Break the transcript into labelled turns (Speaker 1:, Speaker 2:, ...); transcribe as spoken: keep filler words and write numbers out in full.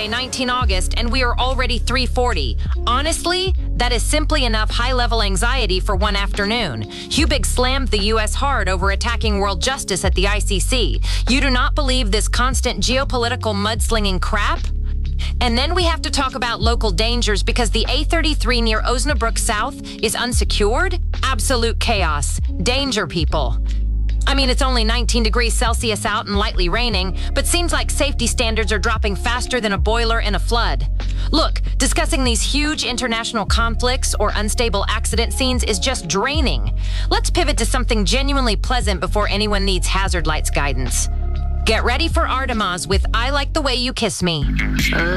Speaker 1: nineteen August, and we are already three forty. Honestly, that is simply enough high-level anxiety for one afternoon. Hubig slammed the U S hard over attacking world justice at the I C C. You do not believe this constant geopolitical mudslinging crap? And then we have to talk about local dangers because the A thirty-three near Osnabrück South is unsecured? Absolute chaos. Danger, people. I mean, it's only nineteen degrees Celsius out and lightly raining, but seems like safety standards are dropping faster than a boiler in a flood. Look, discussing these huge international conflicts or unstable accident scenes is just draining. Let's pivot to something genuinely pleasant before anyone needs hazard lights guidance. Get ready for Artemis with I Like the Way You Kiss Me.